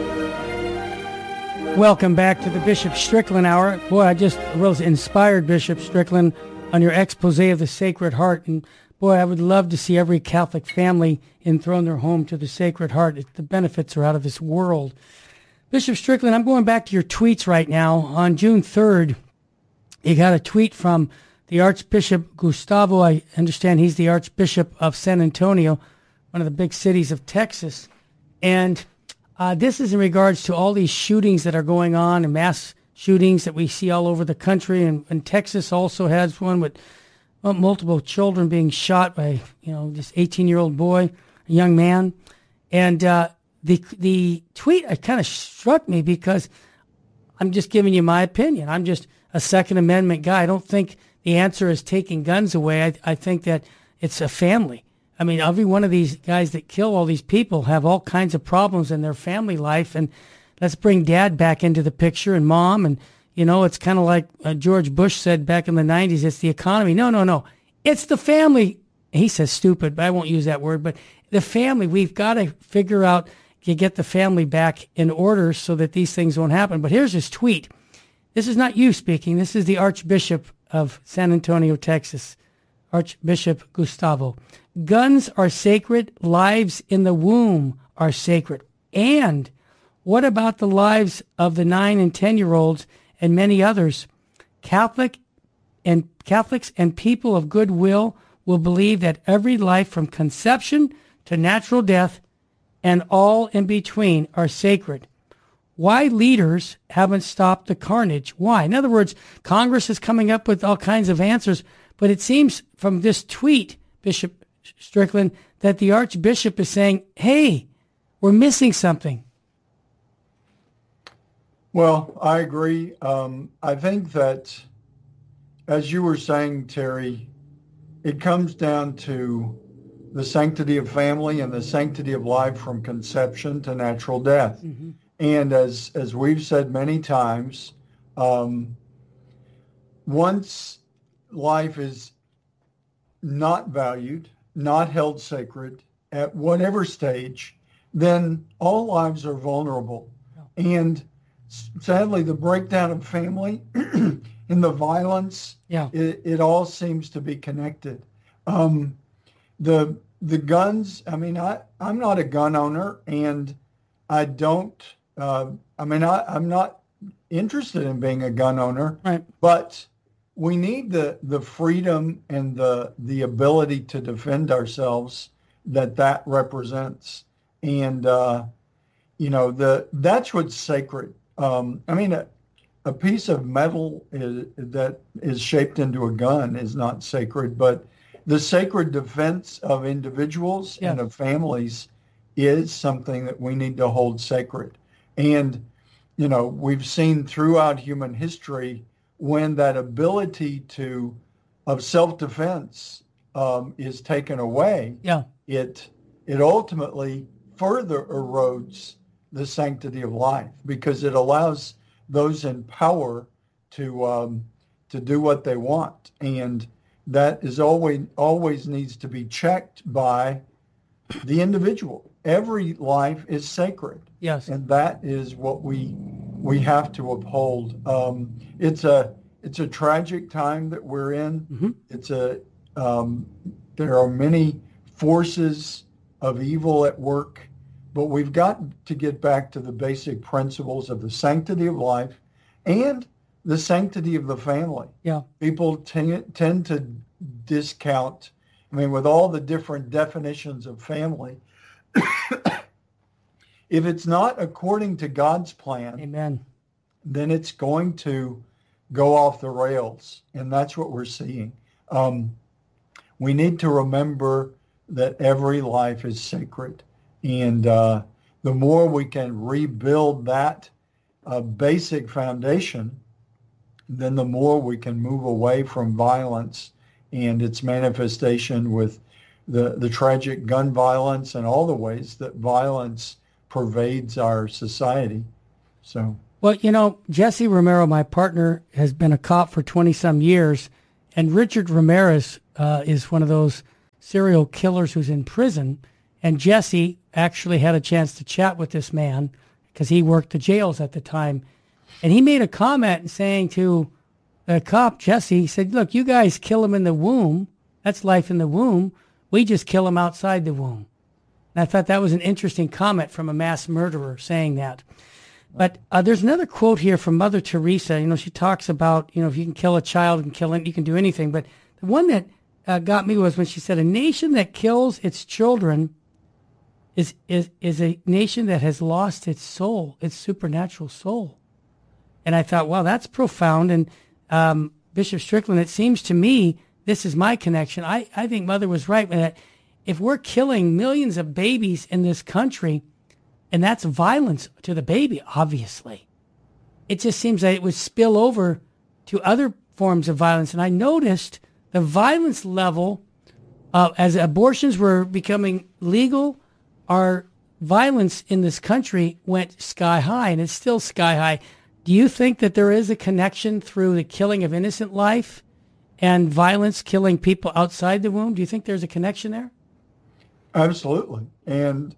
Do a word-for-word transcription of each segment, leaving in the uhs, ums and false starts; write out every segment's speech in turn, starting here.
Welcome back to the Bishop Strickland Hour. Boy, I just was inspired, Bishop Strickland, on your expose of the Sacred Heart. And boy, I would love to see every Catholic family enthrone their home to the Sacred Heart. It, the benefits are out of this world. Bishop Strickland, I'm going back to your tweets right now. On June third, you got a tweet from the Archbishop Gustavo. I understand he's the Archbishop of San Antonio, one of the big cities of Texas. And Uh, this is in regards to all these shootings that are going on and mass shootings that we see all over the country. And, and Texas also has one with well, multiple children being shot by, you know, this eighteen-year-old boy, a young man. And uh, the the tweet uh, kind of struck me because I'm just giving you my opinion. I'm just a Second Amendment guy. I don't think the answer is taking guns away. I, I think that it's a family. I mean, every one of these guys that kill all these people have all kinds of problems in their family life. And let's bring dad back into the picture and mom. And, you know, it's kind of like uh, George Bush said back in the nineties, it's the economy. No, no, no. It's the family. He says stupid, but I won't use that word. But the family, we've got to figure out to get the family back in order so that these things won't happen. But here's his tweet. This is not you speaking. This is the Archbishop of San Antonio, Texas, Archbishop Gustavo. Guns are sacred. Lives in the womb are sacred. And what about the lives of the nine and ten-year-olds and many others? Catholic and Catholics and people of goodwill will believe that every life from conception to natural death and all in between are sacred. Why leaders haven't stopped the carnage? Why? In other words, Congress is coming up with all kinds of answers, but it seems from this tweet, Bishop Strickland, that the Archbishop is saying, hey, we're missing something. Well, I agree. Um, I think that, as you were saying, Terry, it comes down to the sanctity of family and the sanctity of life from conception to natural death. Mm-hmm. And as, as we've said many times, um, once life is not valued, not held sacred at whatever stage, then all lives are vulnerable. Yeah. And sadly, the breakdown of family and the violence, yeah. it, it all seems to be connected. Um, the the guns, I mean, I, I'm not a gun owner, and I don't, uh, I mean, I, I'm not interested in being a gun owner, right. But we need the, the freedom and the the ability to defend ourselves that that represents. And, uh, you know, the that's what's sacred. Um, I mean, a, a piece of metal is, that is shaped into a gun is not sacred, but the sacred defense of individuals yeah. and of families is something that we need to hold sacred. And, you know, we've seen throughout human history when that ability to of self-defense um, is taken away, yeah. it it ultimately further erodes the sanctity of life, because it allows those in power to um, to do what they want, and that is always always needs to be checked by the individual. Every life is sacred, yes, and that is what we we have to uphold. Um, it's a it's a tragic time that we're in. Mm-hmm. It's a um, there are many forces of evil at work, but we've got to get back to the basic principles of the sanctity of life and the sanctity of the family. Yeah, people t- tend to discount. I mean, with all the different definitions of family, if it's not according to God's plan, amen, then it's going to go off the rails, and that's what we're seeing. Um, we need to remember that every life is sacred, and uh, the more we can rebuild that uh, basic foundation, then the more we can move away from violence and its manifestation with the, the tragic gun violence and all the ways that violence pervades our society. So, well, you know, Jesse Romero, my partner, has been a cop for twenty-some years, and Richard Ramirez uh, is one of those serial killers who's in prison, and Jesse actually had a chance to chat with this man, because he worked the jails at the time. And he made a comment saying to the cop, Jesse, he said, look, you guys kill him in the womb. That's life in the womb. We just kill him outside the womb. And I thought that was an interesting comment from a mass murderer saying that. But uh, there's another quote here from Mother Teresa. You know, she talks about, you know, if you can kill a child and kill it, you can do anything. But the one that uh, got me was when she said, a nation that kills its children is, is, is a nation that has lost its soul, its supernatural soul. And I thought, wow, that's profound. And um, Bishop Strickland, it seems to me, this is my connection. I, I think Mother was right with that. If we're killing millions of babies in this country, and that's violence to the baby, obviously, it just seems that it would spill over to other forms of violence. And I noticed the violence level, uh, as abortions were becoming legal, our violence in this country went sky high, and it's still sky high. Do you think that there is a connection through the killing of innocent life and violence killing people outside the womb? Do you think there's a connection there? Absolutely. And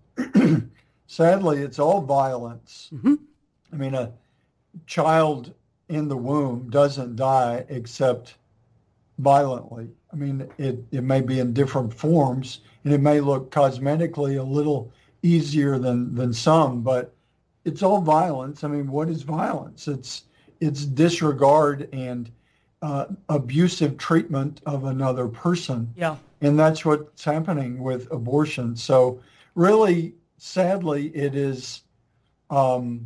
sadly, it's all violence. Mm-hmm. I mean, a child in the womb doesn't die except violently. I mean, it, it may be in different forms, and it may look cosmetically a little easier than, than some, but it's all violence. I mean, what is violence? It's it's disregard and uh, abusive treatment of another person. Yeah. And that's what's happening with abortion. So really, sadly, it is, um,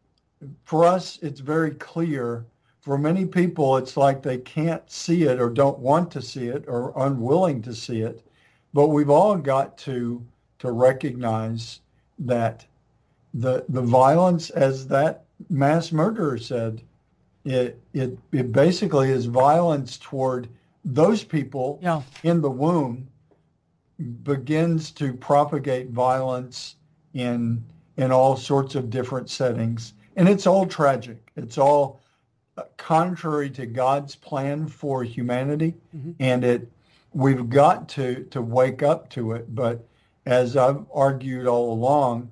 for us, it's very clear. For many people, it's like they can't see it or don't want to see it or unwilling to see it. But we've all got to to recognize that the the violence, as that mass murderer said, it it it basically is violence toward those people yeah. in the womb, begins to propagate violence in in all sorts of different settings, and it's all tragic. It's all contrary to God's plan for humanity, mm-hmm. and it we've got to to wake up to it. But as I've argued all along,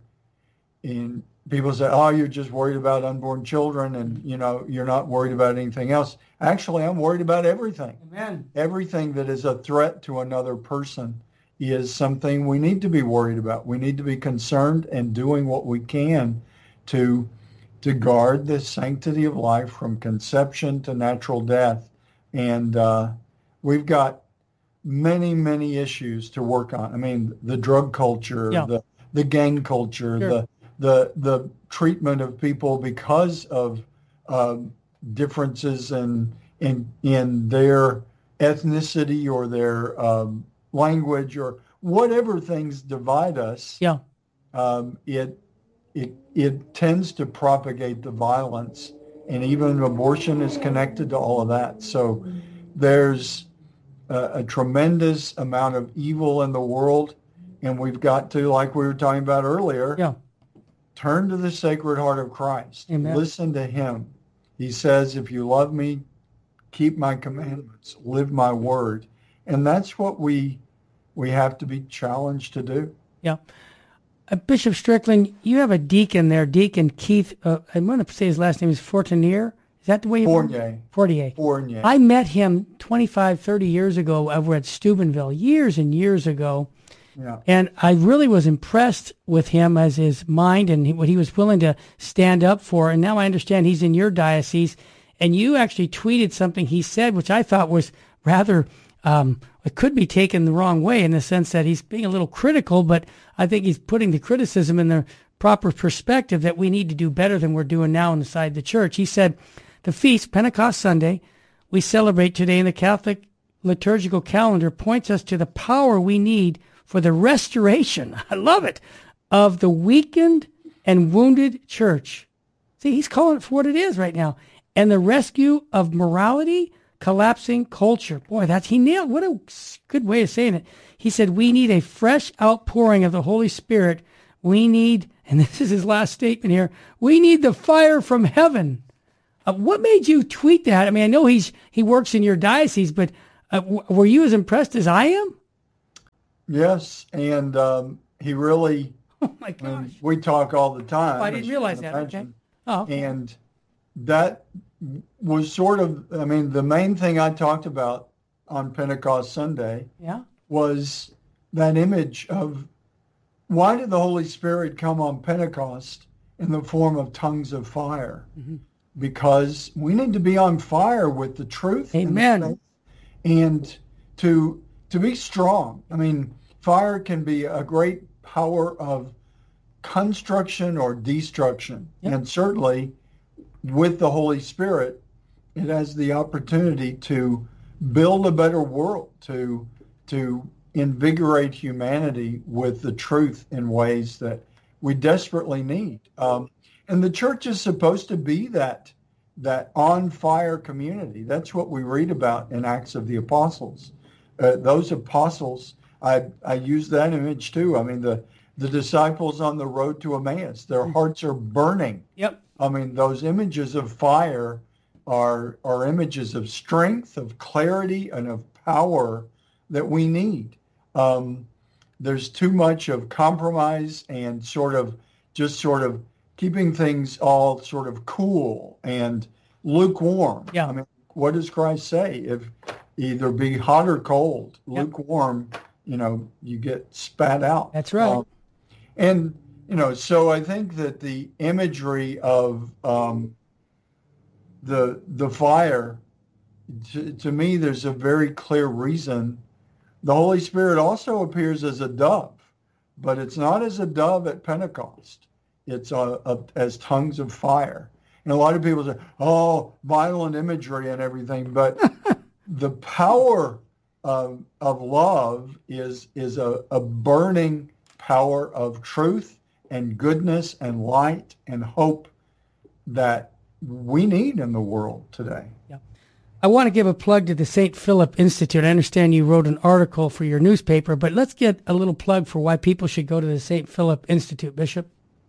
in people say, oh, you're just worried about unborn children and, you know, you're not worried about anything else. Actually, I'm worried about everything. Amen. Everything that is a threat to another person is something we need to be worried about. We need to be concerned and doing what we can to to guard the sanctity of life from conception to natural death. And uh, we've got many, many issues to work on. I mean, the drug culture, yeah. the, the gang culture, sure. the the the treatment of people because of uh, differences in, in in their ethnicity or their um, language or whatever things divide us. Yeah, um, it it it tends to propagate the violence, and even abortion is connected to all of that. So there's a, a tremendous amount of evil in the world, and we've got to, like we were talking about earlier, yeah. turn to the Sacred Heart of Christ. Amen. Listen to him. He says, if you love me, keep my commandments, live my word. And that's what we we have to be challenged to do. Yeah. Uh, Bishop Strickland, you have a deacon there, Deacon Keith, uh, I'm going to say his last name is Fortinier. Is that the way you Fournier. Fortier. Fournier. I met him twenty-five, thirty years ago over at Steubenville, years and years ago. Yeah. And I really was impressed with him as his mind and what he was willing to stand up for. And now I understand he's in your diocese. And you actually tweeted something he said, which I thought was rather, um, it could be taken the wrong way in the sense that he's being a little critical, but I think he's putting the criticism in the proper perspective that we need to do better than we're doing now inside the church. He said, the feast, Pentecost Sunday, we celebrate today in the Catholic liturgical calendar points us to the power we need for the restoration, I love it, of the weakened and wounded church. See, he's calling it for what it is right now. And the rescue of morality, collapsing culture. Boy, that's, he nailed, what a good way of saying it. He said, we need a fresh outpouring of the Holy Spirit. We need, and this is his last statement here, we need the fire from heaven. Uh, what made you tweet that? I mean, I know he's he works in your diocese, but uh, w- were you as impressed as I am? Yes, and um, he really Oh, my I mean, gosh. we talk all the time. Oh, I as didn't you realize can that. Okay. imagine. Oh, okay. And that was sort of, I mean, the main thing I talked about on Pentecost Sunday Yeah. was that image of why did the Holy Spirit come on Pentecost in the form of tongues of fire? Mm-hmm. Because we need to be on fire with the truth. Amen. And, the faith and to to be strong. I mean, fire can be a great power of construction or destruction. Yep. And certainly with the Holy Spirit, it has the opportunity to build a better world, to to invigorate humanity with the truth in ways that we desperately need. Um, and the church is supposed to be that that on fire community. That's what we read about in Acts of the Apostles. Uh, those apostles, I I use that image too. I mean, the the disciples on the road to Emmaus, their hearts are burning. Yep. I mean, those images of fire are are images of strength, of clarity, and of power that we need. Um, there's too much of compromise and sort of just sort of keeping things all sort of cool and lukewarm. Yeah. I mean, what does Christ say? If either be hot or cold, Yep. lukewarm, you know, you get spat out. That's right. Um, and, you know, so I think that the imagery of um, the the fire, to, to me, there's a very clear reason. The Holy Spirit also appears as a dove, but it's not as a dove at Pentecost. It's a, a, as tongues of fire. And a lot of people say, oh, violent imagery and everything. But the power of, of love is, is a, a burning power of truth and goodness and light and hope that we need in the world today. Yeah. I want to give a plug to the Saint Philip Institute. I understand you wrote an article for your newspaper, but let's get a little plug for why people should go to the Saint Philip Institute, Bishop.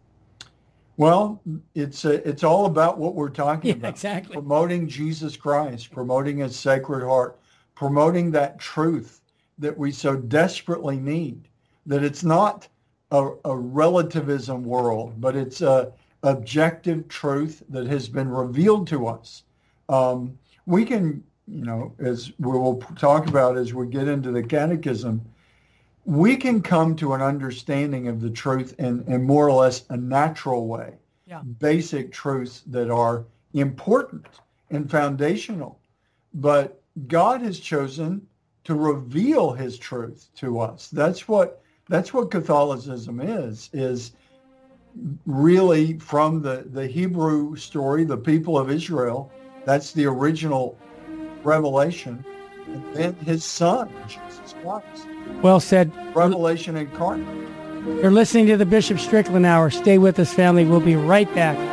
Well, it's uh, it's all about what we're talking Yeah, about. exactly. Promoting Jesus Christ, promoting his sacred heart, promoting that truth that we so desperately need, that it's not a, a relativism world, but it's a objective truth that has been revealed to us. Um, we can, you know, as we will talk about as we get into the catechism, we can come to an understanding of the truth in, in more or less a natural way. Yeah. Basic truths that are important and foundational. But God has chosen to reveal his truth to us. That's what that's what Catholicism is, is really from the, the Hebrew story, the people of Israel. That's the original revelation. And then his son, Jesus Christ. Well said. Revelation incarnate. You're listening to the Bishop Strickland Hour. Stay with us, family. We'll be right back.